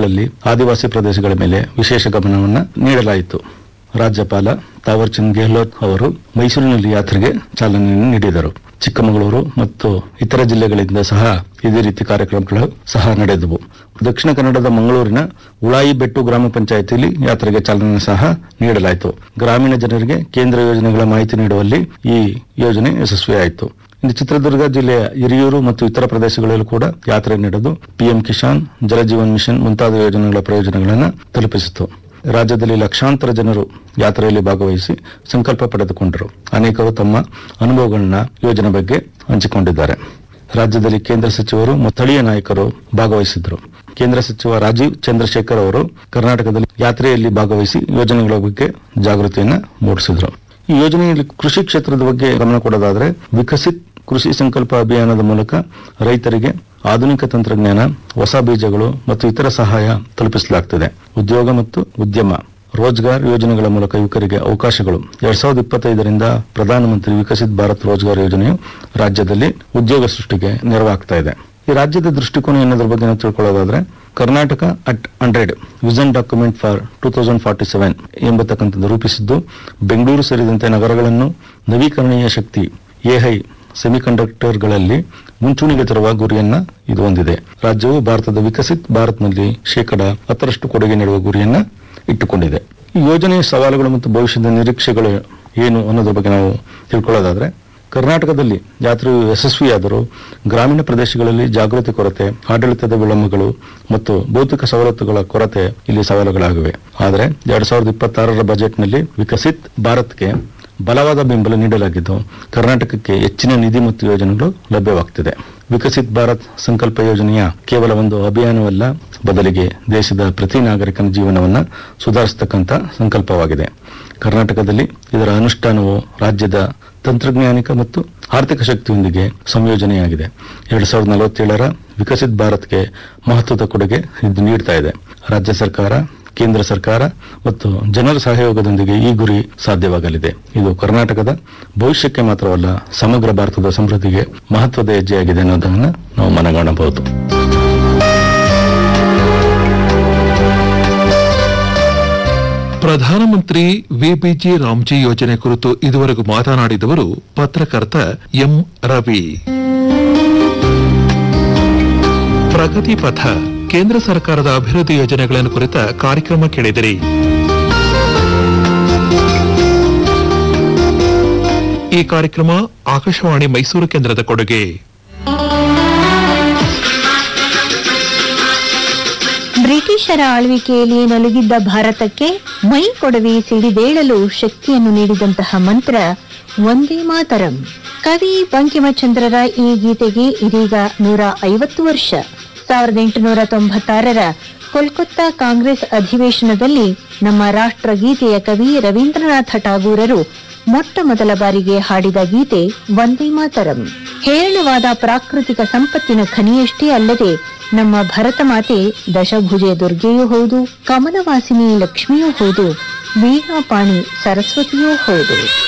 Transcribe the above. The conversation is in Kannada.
ಜಿಲ್ಲೆಗಳಲ್ಲಿ ಆದಿವಾಸಿ ಪ್ರದೇಶಗಳ ಮೇಲೆ ವಿಶೇಷ ಗಮನವನ್ನು ನೀಡಲಾಯಿತು. ರಾಜ್ಯಪಾಲ ತಾವರ್ಚಂದ್ ಗೆಹ್ಲೋಟ್ ಅವರು ಮೈಸೂರಿನಲ್ಲಿ ಯಾತ್ರೆಗೆ ಚಾಲನೆ ನೀಡಿದರು. ಚಿಕ್ಕಮಗಳೂರು ಮತ್ತು ಇತರ ಜಿಲ್ಲೆಗಳಿಂದ ಸಹ ಇದೇ ರೀತಿ ಕಾರ್ಯಕ್ರಮಗಳು ಸಹ ನಡೆದವು. ದಕ್ಷಿಣ ಕನ್ನಡದ ಮಂಗಳೂರಿನ ಉಳಾಯಿಬೆಟ್ಟು ಗ್ರಾಮ ಪಂಚಾಯಿತಿಯಲ್ಲಿ ಯಾತ್ರೆಗೆ ಚಾಲನೆ ಸಹ ನೀಡಲಾಯಿತು. ಗ್ರಾಮೀಣ ಜನರಿಗೆ ಕೇಂದ್ರ ಯೋಜನೆಗಳ ಮಾಹಿತಿ ನೀಡುವಲ್ಲಿ ಈ ಯೋಜನೆ ಯಶಸ್ವಿಯಾಯಿತು. ಇನ್ನು ಚಿತ್ರದುರ್ಗ ಜಿಲ್ಲೆಯ ಹಿರಿಯೂರು ಮತ್ತು ಇತರ ಪ್ರದೇಶಗಳಲ್ಲೂ ಕೂಡ ಯಾತ್ರೆ ನಡೆದು ಪಿಎಂ ಕಿಸಾನ್, ಜಲಜೀವನ್ ಮಿಷನ್ ಮುಂತಾದ ಯೋಜನೆಗಳ ಪ್ರಯೋಜನಗಳನ್ನು ತಲುಪಿಸಿತು. ರಾಜ್ಯದಲ್ಲಿ ಲಕ್ಷಾಂತರ ಜನರು ಯಾತ್ರೆಯಲ್ಲಿ ಭಾಗವಹಿಸಿ ಸಂಕಲ್ಪ ಪಡೆದುಕೊಂಡರು. ಅನೇಕರು ತಮ್ಮ ಅನುಭವಗಳನ್ನ ಯೋಜನೆ ಬಗ್ಗೆ ಹಂಚಿಕೊಂಡಿದ್ದಾರೆ. ರಾಜ್ಯದಲ್ಲಿ ಕೇಂದ್ರ ಸಚಿವರು ಮತ್ತು ಸ್ಥಳೀಯ ನಾಯಕರು ಭಾಗವಹಿಸಿದ್ರು. ಕೇಂದ್ರ ಸಚಿವ ರಾಜೀವ್ ಚಂದ್ರಶೇಖರ್ ಅವರು ಕರ್ನಾಟಕದಲ್ಲಿ ಯಾತ್ರೆಯಲ್ಲಿ ಭಾಗವಹಿಸಿ ಯೋಜನೆಗಳ ಬಗ್ಗೆ ಜಾಗೃತಿಯನ್ನ ಮೂಡಿಸಿದ್ರು. ಈ ಯೋಜನೆಯಲ್ಲಿ ಕೃಷಿ ಕ್ಷೇತ್ರದ ಬಗ್ಗೆ ಗಮನ ಕೊಡೋದಾದ್ರೆ ವಿಕಸಿತ್ ಕೃಷಿ ಸಂಕಲ್ಪ ಅಭಿಯಾನದ ಮೂಲಕ ರೈತರಿಗೆ ಆಧುನಿಕ ತಂತ್ರಜ್ಞಾನ, ಹೊಸ ಬೀಜಗಳು ಮತ್ತು ಇತರ ಸಹಾಯ ತಲುಪಿಸಲಾಗುತ್ತದೆ. ಉದ್ಯೋಗ ಮತ್ತು ಉದ್ಯಮ ರೋಜ್ಗಾರ್ ಯೋಜನೆಗಳ ಮೂಲಕ ಯುವಕರಿಗೆ ಅವಕಾಶಗಳು. 2025ರಿಂದ ಪ್ರಧಾನಮಂತ್ರಿ ವಿಕಸಿತ್ ಭಾರತ್ ರೋಜ್ಗಾರ್ ಯೋಜನೆಯು ರಾಜ್ಯದಲ್ಲಿ ಉದ್ಯೋಗ ಸೃಷ್ಟಿಗೆ ನೆರವಾಗ್ತಾ ಇದೆ. ಈ ರಾಜ್ಯದ ದೃಷ್ಟಿಕೋನ ಏನದ್ರ ಬಗ್ಗೆ ನಾವು ತಿಳ್ಕೊಳ್ಳೋದಾದ್ರೆ Karnataka at 100 vision document for 2047 ಎಂಬತಕ್ಕಂಥದ್ದು ರೂಪಿಸಿದ್ದು ಬೆಂಗಳೂರು ಸೇರಿದಂತೆ ನಗರಗಳನ್ನು ನವೀಕರಣೀಯ ಶಕ್ತಿ ಎಐ ಸೆಮಿಕಂಡಕ್ಟರ್ಗಳಲ್ಲಿ ಮುಂಚೂಣಿಗೆ ತರುವ ಗುರಿಯನ್ನ ಇದು ಹೊಂದಿದೆ. ರಾಜ್ಯವು ಭಾರತದ ವಿಕಸಿತ್ ಭಾರತ್ನಲ್ಲಿ 10% ಕೊಡುಗೆ ನೀಡುವ ಗುರಿಯನ್ನ ಇಟ್ಟುಕೊಂಡಿದೆ. ಈ ಯೋಜನೆಯ ಸವಾಲುಗಳು ಮತ್ತು ಭವಿಷ್ಯದ ನಿರೀಕ್ಷೆಗಳು ಏನು ಅನ್ನೋದ್ರ ಬಗ್ಗೆ ನಾವು ತಿಳ್ಕೊಳ್ಳೋದಾದ್ರೆ ಕರ್ನಾಟಕದಲ್ಲಿ ಯಾತ್ರೆಯು ಯಶಸ್ವಿಯಾದರೂ ಗ್ರಾಮೀಣ ಪ್ರದೇಶಗಳಲ್ಲಿ ಜಾಗೃತಿ ಕೊರತೆ, ಆಡಳಿತದ ವಿಳಂಬಗಳು ಮತ್ತು ಭೌತಿಕ ಸವಲತ್ತುಗಳ ಕೊರತೆ ಇಲ್ಲಿ ಸವಾಲುಗಳಾಗಿವೆ. ಆದರೆ 2026ರ ಬಜೆಟ್ನಲ್ಲಿ ವಿಕಸಿತ್ ಭಾರತ್ಗೆ ಬಲವಾದ ಬೆಂಬಲ ನೀಡಲಾಗಿದ್ದು ಕರ್ನಾಟಕಕ್ಕೆ ಹೆಚ್ಚಿನ ನಿಧಿ ಮತ್ತು ಯೋಜನೆಗಳು ಲಭ್ಯವಾಗ್ತಿದೆ. ವಿಕಸಿತ್ ಭಾರತ್ ಸಂಕಲ್ಪ ಯೋಜನೆಯ ಕೇವಲ ಒಂದು ಅಭಿಯಾನವಲ್ಲ, ಬದಲಿಗೆ ದೇಶದ ಪ್ರತಿ ನಾಗರಿಕನ ಜೀವನವನ್ನ ಸುಧಾರಿಸತಕ್ಕಂಥ ಸಂಕಲ್ಪವಾಗಿದೆ. ಕರ್ನಾಟಕದಲ್ಲಿ ಇದರ ಅನುಷ್ಠಾನವು ರಾಜ್ಯದ ತಂತ್ರಜ್ಞಾನಿಕ ಮತ್ತು ಆರ್ಥಿಕ ಶಕ್ತಿಯೊಂದಿಗೆ ಸಂಯೋಜನೆಯಾಗಿದೆ. 2047ರ ವಿಕಸಿತ್ ಭಾರತ್ಗೆ ಮಹತ್ವದ ಕೊಡುಗೆ ಇದು ನೀಡ್ತಾ ಇದೆ. ರಾಜ್ಯ ಸರ್ಕಾರ, ಕೇಂದ್ರ ಸರ್ಕಾರ ಮತ್ತು ಜನರ ಸಹಯೋಗದೊಂದಿಗೆ ಈ ಗುರಿ ಸಾಧ್ಯವಾಗಲಿದೆ. ಇದು ಕರ್ನಾಟಕದ ಭವಿಷ್ಯಕ್ಕೆ ಮಾತ್ರವಲ್ಲ, ಸಮಗ್ರ ಭಾರತದ ಸಮೃದ್ಧಿಗೆ ಮಹತ್ವದ ಹೆಜ್ಜೆಯಾಗಿದೆ ಅನ್ನೋದನ್ನು ನಾವು ಮನಗಾಣಬಹುದು. ಪ್ರಧಾನಮಂತ್ರಿ ವಿಬಿಜಿ ರಾಮ್ಜಿ ಯೋಜನೆ ಕುರಿತು ಇದುವರೆಗೂ ಮಾತನಾಡಿದವರು ಪತ್ರಕರ್ತ ಎಂ ರವಿ. ಪ್ರಗತಿ ಪಥ ಕೇಂದ್ರ ಸರ್ಕಾರದ ಅಭಿವೃದ್ಧಿ ಯೋಜನೆಗಳನ್ನು ಕುರಿತ ಕಾರ್ಯಕ್ರಮ ಕೇಳಿದಿರಿ. ಈ ಕಾರ್ಯಕ್ರಮ ಆಕಾಶವಾಣಿ ಮೈಸೂರು ಕೇಂದ್ರದ ಕೊಡುಗೆ. ಬ್ರಿಟಿಷರ ಆಳ್ವಿಕೆಯಲ್ಲಿ ನಲುಗಿದ್ದ ಭಾರತಕ್ಕೆ ಮೈ ಕೊಡವಿ ಸಿಡಿದೇಳಲು ಶಕ್ತಿಯನ್ನು ನೀಡಿದಂತಹ ಮಂತ್ರ ವಂದೇ ಮಾತರಂ. ಕವಿ ಬಂಕಿಮಚಂದ್ರರ ಈ ಗೀತೆಗೆ ಇದೀಗ 150 ವರ್ಷ. 1896ರ ಕೋಲ್ಕತ್ತಾ ಕಾಂಗ್ರೆಸ್ ಅಧಿವೇಶನದಲ್ಲಿ ನಮ್ಮ ರಾಷ್ಟ್ರಗೀತೆಯ ಕವಿ ರವೀಂದ್ರನಾಥ ಠಾಗೂರರು ಮೊಟ್ಟ ಮೊದಲ ಬಾರಿಗೆ ಹಾಡಿದ ಗೀತೆ ವಂದೇ ಮಾತರಂ. ಹೇರಳವಾದ ಪ್ರಾಕೃತಿಕ ಸಂಪತ್ತಿನ ಖನಿಯಷ್ಟೇ ಅಲ್ಲದೆ ನಮ್ಮ ಭರತ ಮಾತೆ ದಶಭುಜೆ ದುರ್ಗೆಯೂ ಹೌದು, ಕಮಲವಾಸಿನಿ ಲಕ್ಷ್ಮಿಯೂ ಹೌದು, ವೀಣಾಪಾಣಿ ಸರಸ್ವತಿಯೂ ಹೌದು.